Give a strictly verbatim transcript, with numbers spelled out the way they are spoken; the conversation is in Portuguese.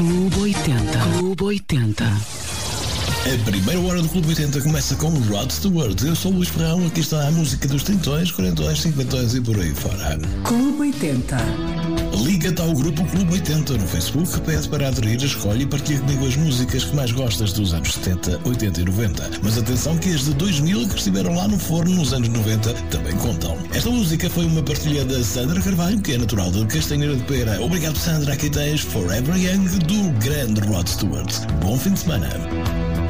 Clube oitenta. Clube oitenta. A primeira hora do Clube oitenta começa com Rod Stewart. Eu sou o Luís Ferrão, aqui está a música dos trintões, quarentões, cinquentões e por aí fora. Clube oitenta. Liga-te ao grupo Clube oitenta no Facebook, pede para aderir, escolhe e partilha comigo as músicas que mais gostas dos anos setenta, oitenta e noventa. Mas atenção que as de dois mil que estiveram lá no forno nos anos noventa também contam. Esta música foi uma partilha da Sandra Carvalho, que é natural de Castanheira de Pera. Obrigado, Sandra, aqui tens Forever Young do grande Rod Stewart. Bom fim de semana.